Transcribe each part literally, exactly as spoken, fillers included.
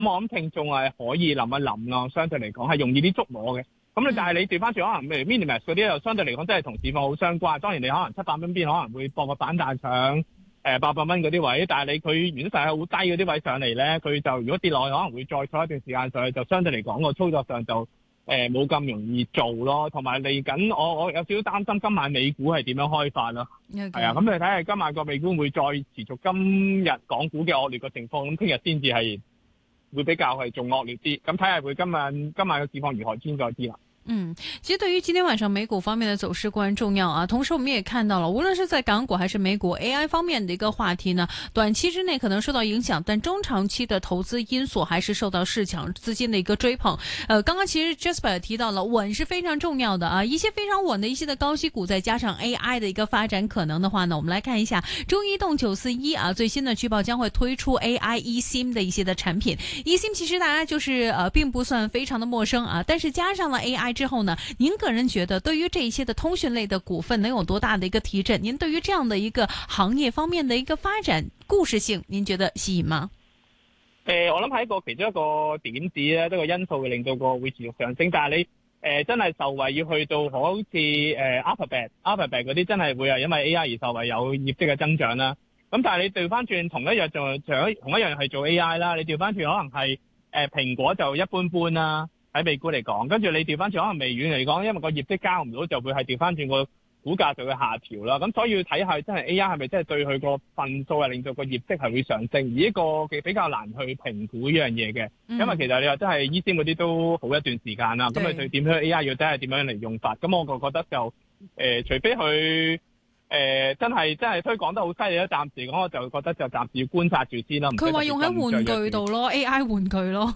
咁我諗聽眾係可以諗一諗咯，相對嚟講係容易啲捉摸嘅。咁你但係你調翻轉可能譬如 Minimax 嗰啲又相對嚟講真係同市況好相關。當然你可能七百蚊邊可能會博個反彈上誒八百蚊嗰啲位，但係你佢原則上係好低嗰啲位上嚟咧，佢就如果跌落去可能會再坐一段時間上去，就相對嚟講個操作上就誒冇咁容易做咯。同埋嚟緊我我有少少擔心今晚美股係點樣開發咯。係 Okay. 啊，咁你睇下今晚個美股會再持續今日港股嘅惡劣嘅情況，咁聽日先至係會比較係仲惡劣啲，咁睇下會今晚今晚嘅市況如何先再知啦。 嗯，其實對於今天晚上美股方面的走勢固然重要啊，同時我們也看到了，無論是在港股還是美股 A I 方面的一個話題呢，短期之內可能受到影響，但中長期的投資因素還是受到市場資金的一個追捧。呃，剛剛其實 Jasper 也提到了穩是非常重要的啊，一些非常穩的一些的高息股，再加上 A I 的一個發展可能的話呢，我們來看一下中移動九四一啊，最新的據報將會推出 A I eSIM 的一些的產品。eSIM 其實大家就是呃並不算非常的陌生啊，但是加上了 A I 之後呢，您個人覺得對於這一些的通訊類的股份能有多大的一個提振？您對於這樣的一個行業方面的一個發展故事性，您覺得吸引嗎？ 誒、呃，我諗係一個其中一個點子咧，一個因素會令到個會持續上升。但係你誒、呃、真係受惠要去到好似誒 Alphabet、Alphabet 嗰啲真係會係因為 A I 而受惠有業績嘅增長啦。咁但係你調翻轉同一樣就除咗同一樣係做 A I 啦，你調翻轉可能係誒蘋果就一般般啦。喺美股嚟講，跟住你調翻轉可能微軟嚟講，因為個業績交唔到，就會係調翻轉個股價就會下調啦。咁所以要睇下真係 A I 係咪真係對佢個份數係令到個業績係會上升，而呢個嘅比較難去評估呢樣嘢嘅，因為其實你話真係 eSIM 嗰啲都好一段時間啦。咁你對點樣 A I 要睇下點樣嚟用法。咁我就覺得就誒、呃，除非佢誒、呃、真係真係推廣得好犀利啦，暫時講我就覺得就暫時要觀察住先啦。 佢話用喺玩具度咯 ，A I 玩具咯。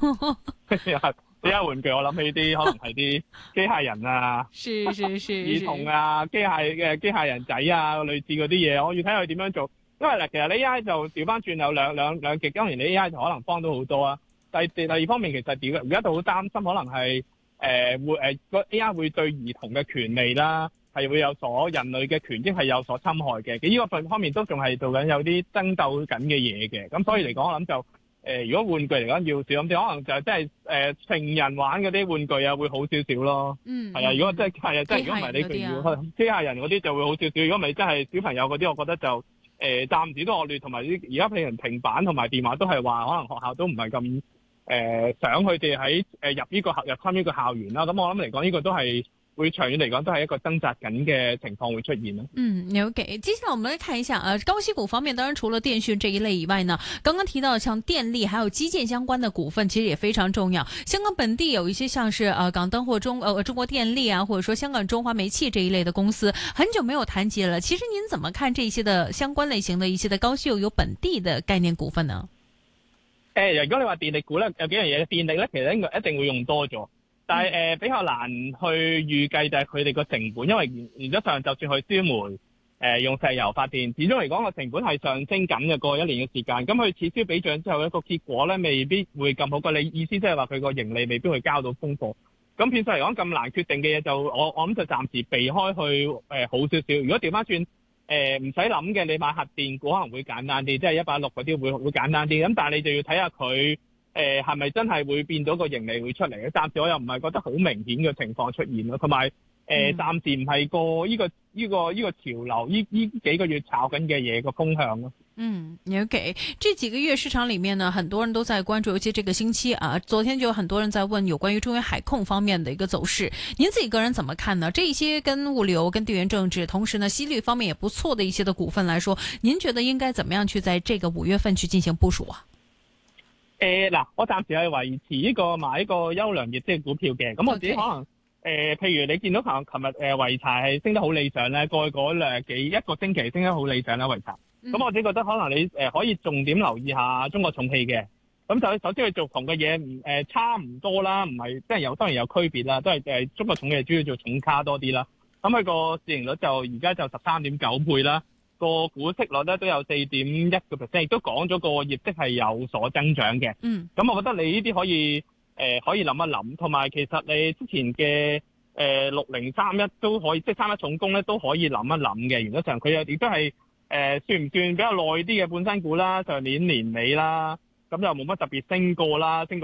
A I 玩具我諗起啲可能係啲機械人啊， 是是是兒童啊，機械嘅機械人仔啊，類似嗰啲嘢，我要睇佢點樣做。因為嗱，其實 A I 就調翻轉有兩兩兩極，當然你 A I 就可能幫到好多啊。第第二方面其實而而家都好擔心，可能係誒、呃、會誒個、呃、A I 會對兒童嘅權利啦，係會有所人類嘅權益係有所侵害嘅。呢、這個方面都仲係做緊有啲爭鬥緊嘅嘢嘅。咁所以嚟講，我諗就。誒、呃，如果玩具嚟講要小心啲，可能就係即係誒成人玩嗰啲玩具啊，會好少少咯。嗯，係啊，如果真係係啊，即係如果唔係你佢要機械人嗰啲就會好少少。如果唔係真係小朋友嗰啲，我覺得就誒暫、呃、時都惡劣，同埋而家譬如平板同埋電話都係話，可能學校都唔係咁誒想佢哋喺誒入呢、這個入參呢個校園啦。咁我諗嚟講，呢個都係。會長遠嚟講都係一個掙扎緊嘅情況會出現咯。 嗯 ，OK，接下來我們來看一下啊，高息股方面，當然除了電訊這一類以外呢，剛剛提到像電力還有基建相關的股份，其實也非常重要。香港本地有一些像是呃港燈或中呃中國電力啊，或者說香港中華煤氣這一類的公司，很久沒有談及了。其實您怎麼看這些的相關類型的一些的高息又有本地的概念股份呢？ 誒、呃，如果你話電力股咧，有幾樣嘢，電力咧其實應該一定會用多咗。但係誒、呃、比較難去預計就係佢哋個成本，因為原原則上就算去燒煤誒、呃、用石油發電，始終嚟講個成本係上升緊嘅過一年嘅時間。咁佢此消彼長之後一個結果咧，未必會咁好。個你意思即係話佢個盈利未必會交到功課。咁變相嚟講咁難決定嘅嘢，就我我諗就暫時避開去誒、呃、好少少。如果調翻轉誒唔使諗嘅，你買核電股可能會簡單啲，即係一百六嗰啲會會簡單啲。咁但係你就要睇下佢。誒係咪真係會變到個盈利會出嚟嘅？暫時我又唔係覺得好明顯嘅情況出現咯，同埋誒暫時唔係個呢個呢個呢個潮流，呢呢幾個月炒緊嘅嘢個風向咯。 嗯 ，OK，這幾個月市場裡面呢，很多人都在關注，尤其這個星期啊，昨天就有很多人在問有關於中遠海控方面的一個走勢。您自己個人怎麼看呢？這一些跟物流、跟地緣政治，同時呢息率方面也不錯的一些的股份來說，您覺得應該怎麼樣去在這個五月份去進行部署啊？ 誒嗱、呃，我暫時係維持呢個買呢個優良業績股票嘅，咁我自己可能誒 Okay.、呃，譬如你見到琴琴日誒維柴係升得好理想咧，過去嗰兩幾一個星期升得好理想啦維柴，咁、嗯、我自己覺得可能你誒、呃、可以重點留意下中國重汽嘅，咁就首先佢做同嘅嘢誒差唔多啦，唔係即係有當然有區別啦，都係誒中國重汽主要做重卡多啲啦，咁佢個市盈率就而家就十三點九倍啦。個股息率咧都有四點一個 percent， 亦都講咗個業績係有所增長嘅。嗯，咁我覺得你呢啲可以誒、呃、可以諗一諗，同埋其實你之前嘅誒六零三一都可以，即係三一重工咧都可以諗一諗嘅。原則上佢又亦都係誒算唔算比較耐啲嘅半新股啦？上年年尾啦， 咁就冇乜特別升過啦，升